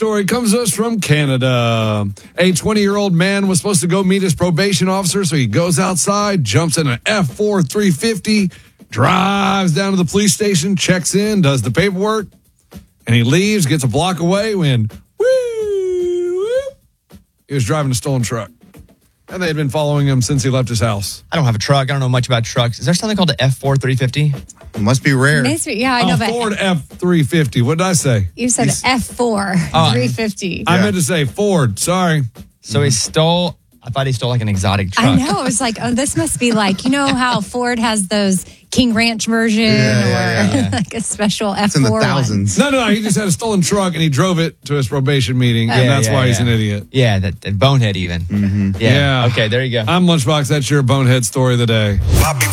story comes to us from Canada. A 20-year-old man was supposed to go meet his probation officer, so he goes outside, jumps in an F4 350, drives down to the police station, checks in, does the paperwork, and he leaves, gets a block away when he was driving a stolen truck. And they had been following him since he left his house. I don't have a truck. I don't know much about trucks. Is there something called the F4 350? It must be rare. Yeah, I know. Ford F350. What did I say? You said F4 350. I meant to say Ford. Sorry. So he stole... I thought he stole like an exotic truck. I know. I was like, oh, this must be like, you know how Ford has those King Ranch version or like a special F4 It's in the thousands. No. He just had a stolen truck and he drove it to his probation meeting, and that's why he's an idiot. Yeah, that bonehead even. Yeah. Okay, there you go. I'm Lunchbox. That's your bonehead story of the day. Bobby